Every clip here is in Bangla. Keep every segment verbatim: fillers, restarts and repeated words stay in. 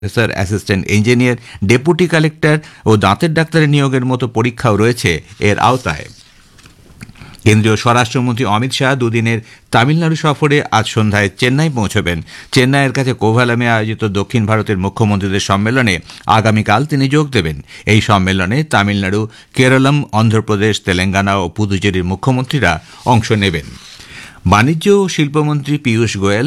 Professor, assistant engineer, deputy collector ও দাঁতের ডাক্তারের নিয়োগের মতো পরীক্ষাও রয়েছে এর আওতায়। কেন্দ্রীয় স্বরাষ্ট্রমন্ত্রী অমিত শাহ দুদিনের তামিলনাড়ু সফরে আজ সন্ধ্যায় চেন্নাই পৌঁছবেন। চেন্নাইয়ের কাছে কোভালামে আয়োজিত দক্ষিণ ভারতের মুখ্যমন্ত্রীদের সম্মেলনে আগামীকাল তিনি যোগ দেবেন। এই সম্মেলনে তামিলনাড়ু, কেরলম, অন্ধ্রপ্রদেশ, তেলেঙ্গানা ও পুদুচেরির মুখ্যমন্ত্রীরা অংশ নেবেন। বাণিজ্য ও শিল্পমন্ত্রী পীয়ূষ গোয়েল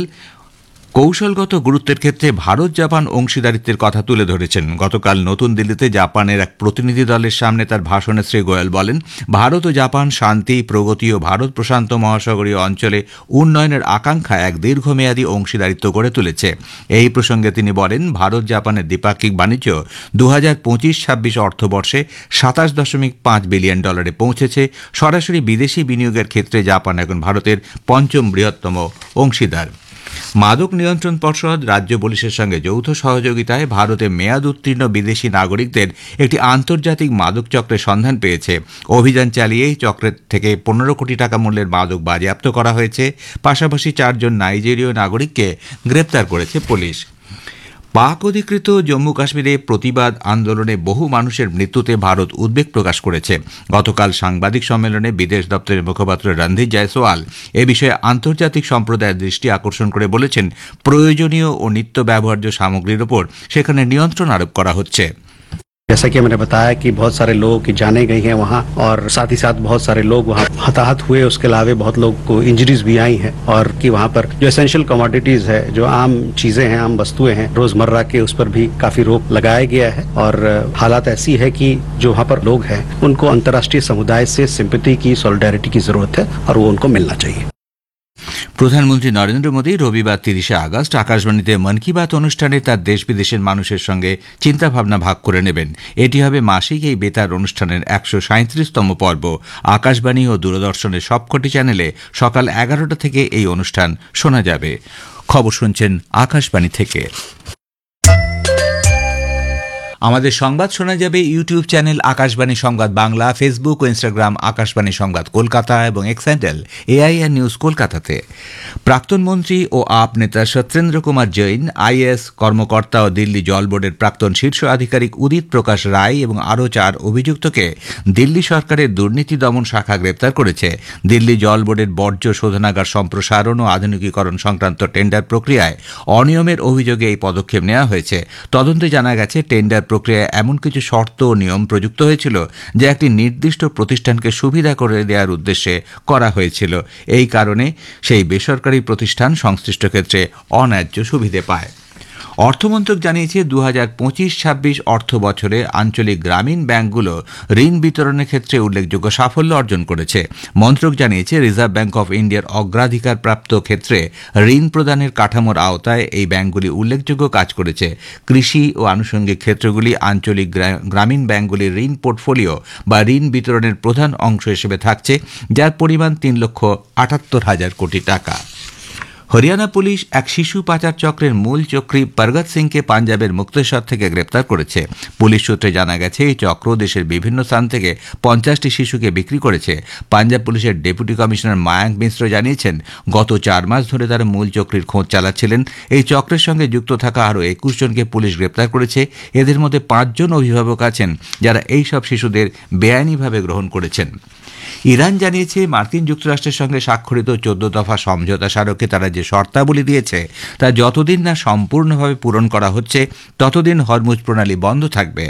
কৌশলগত গুরুত্বের ক্ষেত্রে ভারত জাপান অংশীদারিত্বের কথা তুলে ধরেছেন। গতকাল নতুন দিল্লিতে জাপানের এক প্রতিনিধি দলের সামনে তার ভাষণে শ্রী গোয়েল বলেন, ভারত ও জাপান শান্তি, প্রগতি ও ভারত প্রশান্ত মহাসাগরীয় অঞ্চলে উন্নয়নের আকাঙ্ক্ষা এক দীর্ঘমেয়াদী অংশীদারিত্ব গড়ে তুলেছে। এই প্রসঙ্গে তিনি বলেন, ভারত জাপানের দ্বিপাক্ষিক বাণিজ্য দু হাজার পঁচিশ ছাব্বিশ অর্থবর্ষে সাতাশ দশমিক পাঁচ বিলিয়ন ডলারে পৌঁছেছে। সরাসরি বিদেশি বিনিয়োগের ক্ষেত্রে জাপান এখন ভারতের পঞ্চম বৃহত্তম অংশীদার। মাদক নিয়ন্ত্রণ পর্ষদ রাজ্য পুলিশের সঙ্গে যৌথ সহযোগিতায় ভারতে মেয়াদ উত্তীর্ণ বিদেশি নাগরিকদের একটি আন্তর্জাতিক মাদক চক্রের সন্ধান পেয়েছে। অভিযান চালিয়ে এই চক্রের থেকে পনেরো কোটি টাকা মূল্যের মাদক বাজেয়াপ্ত করা হয়েছে। পাশাপাশি চারজন নাইজেরীয় নাগরিককে গ্রেপ্তার করেছে পুলিশ। পাক অধিকৃত জম্মু কাশ্মীরে প্রতিবাদ আন্দোলনে বহু মানুষের মৃত্যুতে ভারত উদ্বেগ প্রকাশ করেছে। গতকাল সাংবাদিক সম্মেলনে বিদেশ দপ্তরের মুখপাত্র রণধীর জয়সওয়াল এ বিষয়ে আন্তর্জাতিক সম্প্রদায়ের দৃষ্টি আকর্ষণ করে বলেছেন, প্রয়োজনীয় ও নিত্য ব্যবহার্য সামগ্রীর উপর সেখানে নিয়ন্ত্রণ আরোপ করা হচ্ছে। जैसा कि मैंने बताया कि बहुत सारे लोगों की जाने गई हैं वहाँ, और साथ ही साथ बहुत सारे लोग वहाँ हताहत हुए। उसके अलावा बहुत लोग को इंजरीज भी आई हैं, और कि वहाँ पर जो एसेंशियल कमोडिटीज है, जो आम चीजें हैं, आम वस्तुएं हैं रोजमर्रा के, उस पर भी काफी रोक लगाया गया है। और हालात ऐसी है कि जो वहाँ पर लोग हैं उनको अंतर्राष्ट्रीय समुदाय से सिंपैथी की, सॉलिडारिटी की जरूरत है, और वो उनको मिलना चाहिए। প্রধানমন্ত্রী নরেন্দ্র মোদী রবিবার তিরিশে আগস্ট আকাশবাণীতে মন কি বাত অনুষ্ঠানে তার দেশ বিদেশের মানুষের সঙ্গে চিন্তাভাবনা ভাগ করে নেবেন। এটি হবে মাসিক এই বেতার অনুষ্ঠানের একশো সাঁত্রিশতম পর্ব। আকাশবাণী ও দূরদর্শনের সবকটি চ্যানেলে সকাল এগারোটা থেকে এই অনুষ্ঠান শোনা যাবে। খবর শুনছেন আকাশবাণী থেকে। আমাদের সংবাদ শোনা যাবে ইউটিউব চ্যানেল আকাশবাণী সংবাদ বাংলা, ফেসবুক ও ইনস্টাগ্রাম আকাশবাণী সংবাদ কলকাতা এবং এক্স হ্যান্ডেল এআইআর নিউজ কলকাতাতে। প্রাক্তন মন্ত্রী ও আপ নেতা সত্যেন্দ্র কুমার জৈন, আইএএস কর্মকর্তা ও দিল্লি জল বোর্ডের প্রাক্তন শীর্ষ আধিকারিক উদিত প্রকাশ রায় এবং আরও চার অভিযুক্তকে দিল্লি সরকারের দুর্নীতি দমন শাখা গ্রেপ্তার করেছে। দিল্লি জল বোর্ডের বর্জ্য শোধনাগার সম্প্রসারণ ও আধুনিকীকরণ সংক্রান্ত টেন্ডার প্রক্রিয়ায় অনিয়মের অভিযোগে এই পদক্ষেপ নেওয়া হয়েছে। তদন্তে জানা গেছে, টেন্ডার প্রক্রিয়ায় এমন কিছু শর্ত ও নিয়ম প্রযুক্ত হয়েছিল যা একটি নির্দিষ্ট প্রতিষ্ঠানকে সুবিধা করে দেওয়ার উদ্দেশ্যে করা হয়েছিল। এই কারণে সেই বেসরকারি প্রতিষ্ঠান সংশ্লিষ্ট ক্ষেত্রে অন্যায্য সুবিধে পায়। অর্থমন্ত্রক জানিয়েছে, দু হাজার পঁচিশ ছাব্বিশ অর্থ বছরে আঞ্চলিক গ্রামীণ ব্যাংকগুলো ঋণ বিতরণের ক্ষেত্রে উল্লেখযোগ্য সাফল্য অর্জন করেছে। মন্ত্রক জানিয়েছে, রিজার্ভ ব্যাংক অফ ইন্ডিয়ার অগ্রাধিকারপ্রাপ্ত ক্ষেত্রে ঋণ প্রদানের কাঠামোর আওতায় এই ব্যাংকগুলি উল্লেখযোগ্য কাজ করেছে। কৃষি ও আনুষঙ্গিক ক্ষেত্রগুলি আঞ্চলিক গ্রামীণ ব্যাংকগুলির ঋণ পোর্টফোলিও বা ঋণ বিতরণের প্রধান অংশ হিসেবে থাকছে, যার পরিমাণ তিন লক্ষ আটাত্তর হাজার কোটি টাকা। হরিয়ানা পুলিশ এক শিশু পাচার চক্রের মূল চক্রী পরগত সিংকে পাঞ্জাবের মুক্তেশ্বর থেকে গ্রেপ্তার করেছে। পুলিশ সূত্রে জানা গেছে, এই চক্র দেশের বিভিন্ন স্থান থেকে পঞ্চাশটি শিশুকে বিক্রি করেছে। পাঞ্জাব পুলিশের ডেপুটি কমিশনার মায়াঙ্ক মিশ্র জানিয়েছেন, গত চার মাস ধরে তারা মূল চক্রীর খোঁজ চালাচ্ছিলেন। এই চক্রের সঙ্গে যুক্ত থাকা আরও একুশ জনকে পুলিশ গ্রেপ্তার করেছে। এদের মধ্যে পাঁচজন অভিভাবক আছেন যারা এই সব শিশুদের বেআইনিভাবে গ্রহণ করেছেন। ইরান জানিয়েছে, মার্কিন যুক্তরাষ্ট্রের সঙ্গে স্বাক্ষরিত চোদ্দ দফা সমঝোতা স্মারকে তারা যে শর্তাবলী দিয়েছে তা যতদিন না সম্পূর্ণভাবে পূরণ করা হচ্ছে ততদিন হরমুজ প্রণালী বন্ধ থাকবে।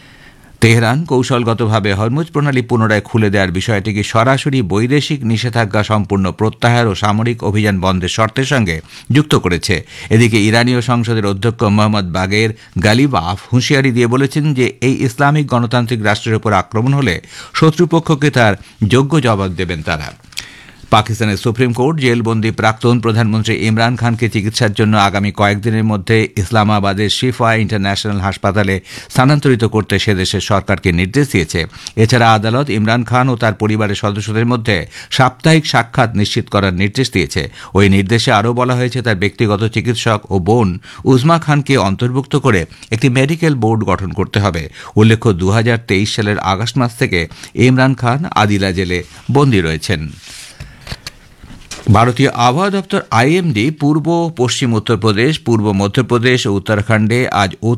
তেহরান কৌশলগতভাবে হরমুজ প্রণালী পুনরায় খুলে দেওয়ার বিষয়টিকে সরাসরি বৈদেশিক নিষেধাজ্ঞা সম্পূর্ণ প্রত্যাহার ও সামরিক অভিযান বন্ধের শর্তের সঙ্গে যুক্ত করেছে। এদিকে ইরানীয় সংসদের অধ্যক্ষ মোহাম্মদ বাগের গালিবাফ হুঁশিয়ারি দিয়ে বলেছেন যে এই ইসলামিক গণতান্ত্রিক রাষ্ট্রের উপর আক্রমণ হলে শত্রুপক্ষকে তার যোগ্য জবাব দেবেন তারা। পাকিস্তানের সুপ্রিম কোর্ট জেলবন্দি প্রাক্তন প্রধানমন্ত্রী ইমরান খানকে চিকিৎসার জন্য আগামী কয়েকদিনের মধ্যে ইসলামাবাদের শিফা ইন্টারন্যাশনাল হাসপাতালে স্থানান্তরিত করতে সে দেশের সরকারকে নির্দেশ দিয়েছে। এছাড়া আদালত ইমরান খান ও তার পরিবারের সদস্যদের মধ্যে সাপ্তাহিক সাক্ষাৎ নিশ্চিত করার নির্দেশ দিয়েছে। ওই নির্দেশে আরও বলা হয়েছে, তার ব্যক্তিগত চিকিৎসক ও বোন উজমা খানকে অন্তর্ভুক্ত করে একটি মেডিকেল বোর্ড গঠন করতে হবে। উল্লেখ্য, দু হাজার তেইশ সালের আগস্ট মাস থেকে ইমরান খান আদিলা জেলে বন্দী রয়েছেন। ভারতীয় আবহাওয়া দপ্তর আইএমডি পূর্ব পশ্চিম উত্তরপ্রদেশ, পূর্ব মধ্যপ্রদেশ ও উত্তরাখণ্ডে আজ